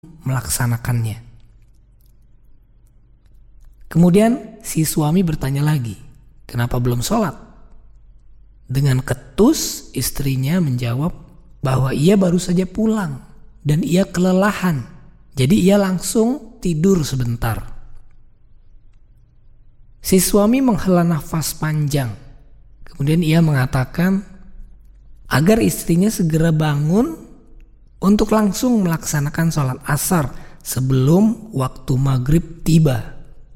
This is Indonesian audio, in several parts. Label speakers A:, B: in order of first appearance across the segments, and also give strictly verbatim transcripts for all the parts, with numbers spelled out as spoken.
A: melaksanakannya. Kemudian si suami bertanya lagi, kenapa belum sholat? Dengan ketus istrinya menjawab bahwa ia baru saja pulang dan ia kelelahan. Jadi ia langsung tidur sebentar. Si suami menghela nafas panjang. Kemudian ia mengatakan agar istrinya segera bangun untuk langsung melaksanakan sholat asar sebelum waktu maghrib tiba.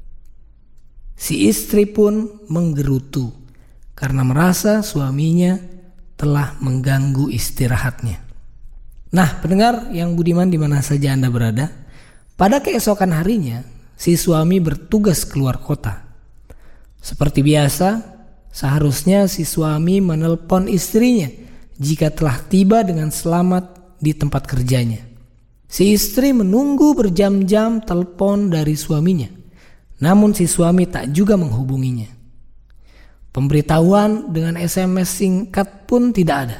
A: Si istri pun menggerutu karena merasa suaminya telah mengganggu istirahatnya. Nah, pendengar yang budiman di mana saja Anda berada, pada keesokan harinya si suami bertugas keluar kota. Seperti biasa, seharusnya si suami menelpon istrinya jika telah tiba dengan selamat di tempat kerjanya. Si istri menunggu berjam-jam telepon dari suaminya, namun si suami tak juga menghubunginya. Pemberitahuan dengan S M S singkat pun tidak ada.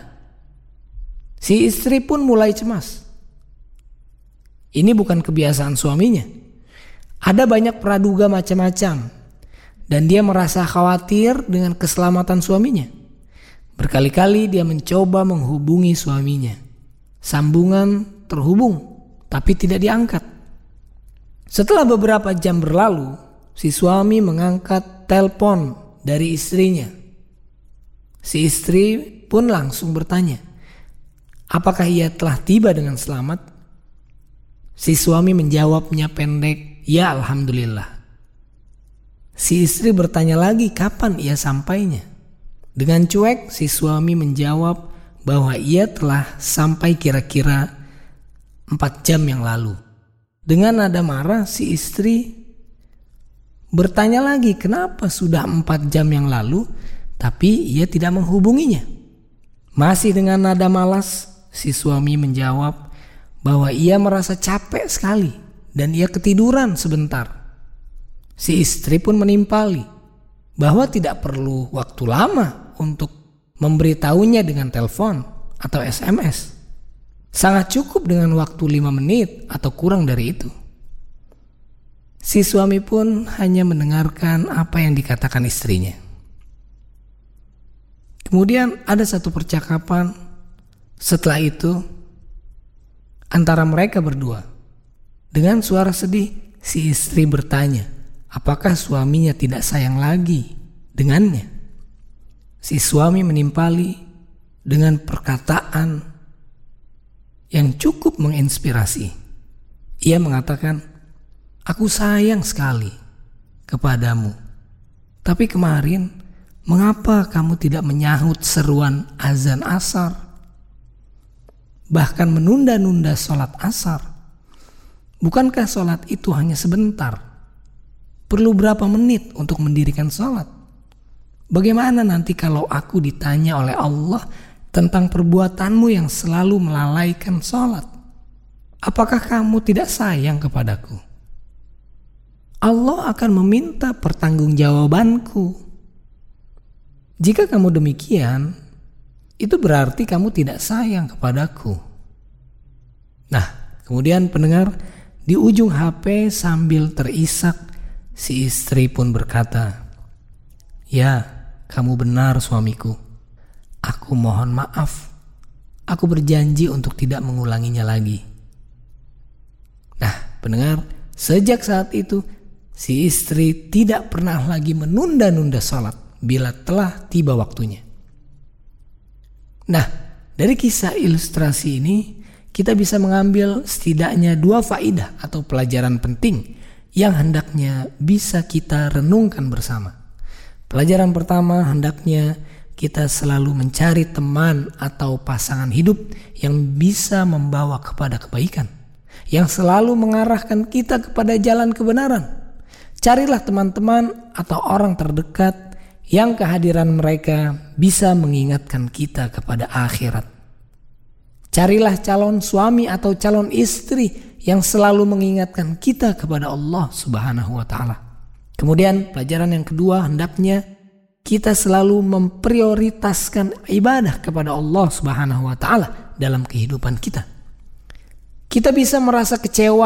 A: Si istri pun mulai cemas. Ini bukan kebiasaan suaminya. Ada banyak praduga macam-macam, dan dia merasa khawatir dengan keselamatan suaminya. Berkali-kali dia mencoba menghubungi suaminya. Sambungan terhubung, tapi tidak diangkat. Setelah beberapa jam berlalu, si suami mengangkat telepon dari istrinya. Si istri pun langsung bertanya, apakah ia telah tiba dengan selamat? Si suami menjawabnya pendek, ya alhamdulillah. Si istri bertanya lagi kapan ia sampainya. Dengan cuek si suami menjawab bahwa ia telah sampai kira-kira empat jam yang lalu. Dengan nada marah si istri bertanya lagi kenapa sudah empat jam yang lalu tapi ia tidak menghubunginya. Masih dengan nada malas si suami menjawab bahwa ia merasa capek sekali dan ia ketiduran sebentar. Si istri pun menimpali bahwa tidak perlu waktu lama untuk memberitahunya dengan telepon atau S M S. Sangat cukup dengan waktu lima menit atau kurang dari itu. Si suami pun hanya mendengarkan apa yang dikatakan istrinya. Kemudian ada satu percakapan setelah itu antara mereka berdua. Dengan suara sedih si istri bertanya, apakah suaminya tidak sayang lagi dengannya? Si suami menimpali dengan perkataan yang cukup menginspirasi. Ia mengatakan, aku sayang sekali kepadamu. Tapi kemarin, mengapa kamu tidak menyahut seruan azan asar? Bahkan menunda-nunda sholat asar. Bukankah sholat itu hanya sebentar? Perlu berapa menit untuk mendirikan sholat? Bagaimana nanti kalau aku ditanya oleh Allah tentang perbuatanmu yang selalu melalaikan sholat? Apakah kamu tidak sayang kepadaku? Allah akan meminta pertanggungjawabanku. Jika kamu demikian, itu berarti kamu tidak sayang kepadaku. Nah, kemudian pendengar, di ujung H P sambil terisak, si istri pun berkata, ya, kamu benar suamiku. Aku mohon maaf. Aku berjanji untuk tidak mengulanginya lagi. Nah, pendengar, sejak saat itu si istri tidak pernah lagi menunda-nunda sholat bila telah tiba waktunya. Nah, dari kisah ilustrasi ini kita bisa mengambil setidaknya dua faidah atau pelajaran penting yang hendaknya bisa kita renungkan bersama. Pelajaran pertama, hendaknya kita selalu mencari teman atau pasangan hidup yang bisa membawa kepada kebaikan, yang selalu mengarahkan kita kepada jalan kebenaran. Carilah teman-teman atau orang terdekat yang kehadiran mereka bisa mengingatkan kita kepada akhirat. Carilah calon suami atau calon istri yang selalu mengingatkan kita kepada Allah Subhanahu wa ta'ala. Kemudian pelajaran yang kedua, hendaknya kita selalu memprioritaskan ibadah kepada Allah Subhanahu wa ta'ala dalam kehidupan kita. Kita bisa merasa kecewa